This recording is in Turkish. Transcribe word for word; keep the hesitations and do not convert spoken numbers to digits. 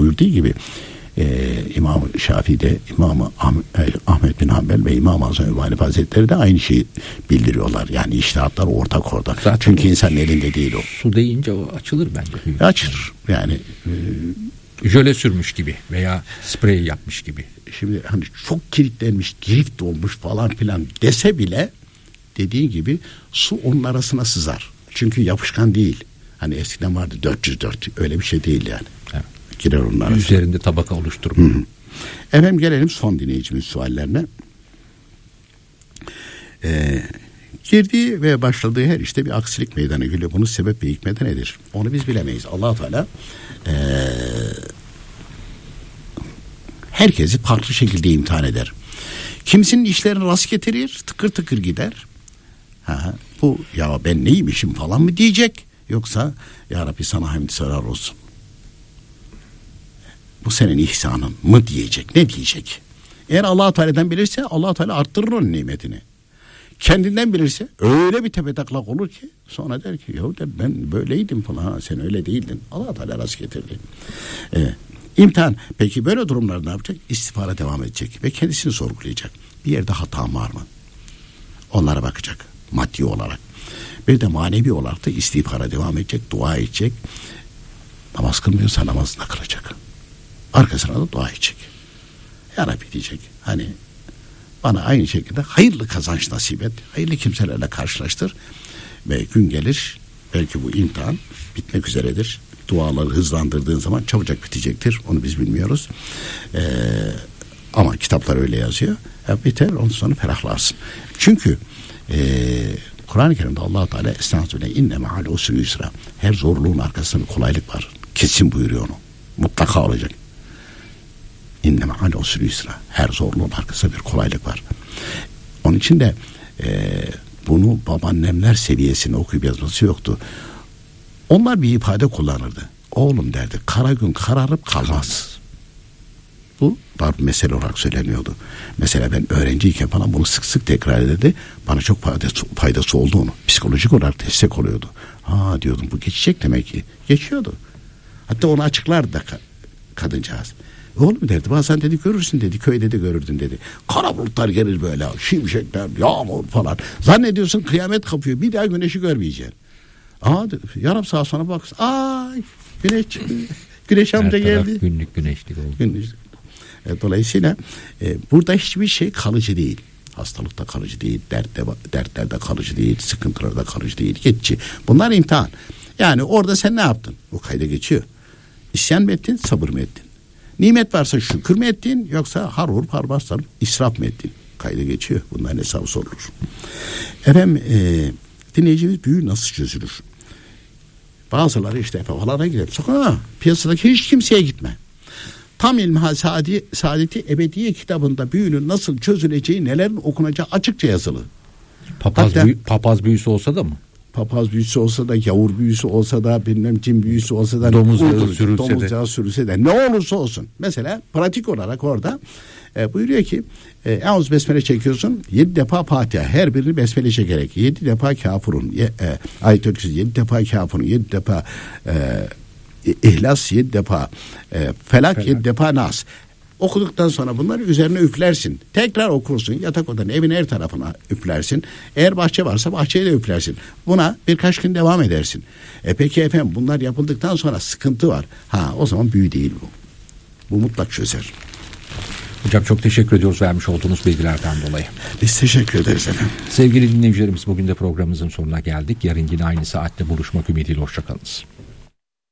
buyurduğu gibi e, İmam Şafii de İmam Ahmet bin Hanbel ve İmam Azam Ebu Hanife Hazretleri de aynı şeyi bildiriyorlar. Yani içtihatlar ortak orada. Zaten çünkü insanın elinde değil o. Su deyince o açılır bence. Açılır. Yani e, jöle sürmüş gibi veya sprey yapmış gibi. Şimdi hani çok kilitlenmiş, girift olmuş falan filan dese bile dediğin gibi su onun arasına sızar. Çünkü yapışkan değil. Hani eskiden vardı dört yüz dört. Öyle bir şey değil yani. Evet. Girer onun arasına. Üzerinde tabaka oluşturmuyor. Efendim gelelim son dinleyicimiz suallerine. Ee, girdiği ve başladığı her işte bir aksilik meydana geliyor. Bunun sebep ve hikmeti nedir? Onu biz bilemeyiz. Allah-u Teala ee, herkesi farklı şekilde imtihan eder. Kimisinin işlerini rast getirir, tıkır tıkır gider. Ha, bu ya ben neymişim falan mı diyecek? Yoksa ya Rabbi sana hamd senar olsun. Bu senin ihsanın mı diyecek? Ne diyecek? Eğer Allah-u Teala'dan bilirse Allah-u Teala arttırır onun nimetini. Kendinden bilirse öyle bir tepetaklak olur ki sonra der ki yahu der ben böyleydim falan. Ha, sen öyle değildin. Allah-u Teala rast getirdi. Evet. İmtihan. Peki böyle durumlarda ne yapacak? İstiğfara devam edecek ve kendisini sorgulayacak. Bir yerde hatam var mı? Onlara bakacak maddi olarak. Bir de manevi olarak da istiğfara devam edecek, dua edecek. Namaz kılmıyorsa namazını kılacak. Arkasına da dua edecek. Ya Rabbi diyecek. Hani bana aynı şekilde hayırlı kazanç nasip et. Hayırlı kimselerle karşılaştır. Ve gün gelir belki bu imtihan bitmek üzeredir. Duaları hızlandırdığın zaman çabucak bitecektir. Onu biz bilmiyoruz. Ee, ama kitaplar öyle yazıyor. Ya biter, ondan sonra ferahlarsın. Çünkü e, Kur'an-ı Kerim'de Allah-u Teala estağfirullah inne ma'al usri yusra. Her zorluğun arkasında bir kolaylık var. Kesin buyuruyor onu. Mutlaka olacak. İnne ma'al usri yusra. Her zorluğun arkasında bir kolaylık var. Onun için de e, bunu babaannemler seviyesine okuyup yazması yoktu. Onlar bir ifade kullanırdı. Oğlum derdi, kara gün kararıp kalmaz. Bu dar bir mesele olarak söyleniyordu. Mesela ben öğrenciyken falan bunu sık sık tekrar ederdi. Bana çok faydası, faydası oldu onu. Psikolojik olarak destek oluyordu. Ha diyordum bu geçecek demek ki. Geçiyordu. Hatta onu açıklardı da kadıncağız. Oğlum derdi bazen dedi görürsün dedi. Köyde de görürdün dedi. Kara bulutlar gelir böyle. Şimşekler, yağmur falan. Zannediyorsun kıyamet kapıyor. Bir daha güneşi görmeyeceksin. Aa, yarım saat sonra bak. Ay güneş çıktı. Güneş amca geldi. Günlük güneşlik oldu. Günlük. E, dolayısıyla e, burada hiçbir şey kalıcı değil. Hastalıkta kalıcı değil. Dertte, dertlerde kalıcı değil. Sıkıntılarda kalıcı değil. Geçici. Bunlar imtihan. Yani orada sen ne yaptın? O kayda geçiyor. İsyan mı ettin? Sabır mı ettin? Nimet varsa şükür mü ettin? Yoksa harur parmazsan israf mı ettin? Kayda geçiyor. Bunların hesabı sorulur. Efendim e, dinleyicimiz büyü nasıl çözülür? Bazıları işte falan gider. Sonra piyasadaki hiç kimseye gitme. Tam İlmihal Saadi, Saadeti Ebediye kitabında büyünün nasıl çözüleceği, nelerin okunacağı açıkça yazılı. Papaz, Hatta, büyü, papaz büyüsü olsa da mı? Papaz büyüsü olsa da, yavur büyüsü olsa da, bilmem cin büyüsü olsa da, domuz yağı sürülse, domuz yağı sürülse de, ne olursa olsun. Mesela pratik olarak orada e, buyuruyor ki Eûzü besmele çekiyorsun. Yedi defa Fatiha. Her birini besmele çekerek. Yedi defa kafurun. E, e, Ayet-i Kürsü. Yedi defa kafurun. Yedi defa e, İhlas. Yedi defa e, felak, felak. Yedi defa nas. Okuduktan sonra bunları üzerine üflersin. Tekrar okursun. Yatak odanın evin her tarafına üflersin. Eğer bahçe varsa bahçeye de üflersin. Buna birkaç gün devam edersin. E peki efendim bunlar yapıldıktan sonra sıkıntı var. Ha o zaman büyü değil bu. Bu mutlak çözer. Hocam çok teşekkür ediyoruz vermiş olduğunuz bilgilerden dolayı. Biz teşekkür ederiz efendim. Sevgili dinleyicilerimiz bugün de programımızın sonuna geldik. Yarın yine aynı saatte buluşmak ümidiyle hoşçakalınız.